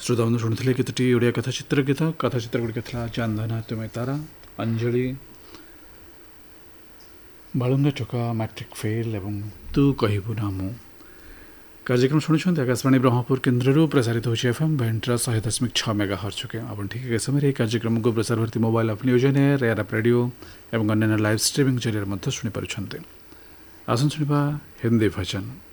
श्रोता बंधु शुणुले केतोटी ओडिया कथाचित्र गीत कथाचित्र गुड़िक चांदना तुम्हें तारा अंजलि बालुंगा चका मैट्रिक फेल एवं तू कहबू ना मु कार्यक्रम शुणुंट आकाशवाणी ब्रह्मपुर केन्द्र प्रसारित होची एफएम बैंड्रा 100.6 मेगाहर्ट्ज के आप ठीक है समय कार्यक्रम को Prasar Bharati mobile app news air air app radio और अन्य लाइव स्ट्रीमिंग जरिए शुणी पार्टी आसन शुणा हिंदी भजन।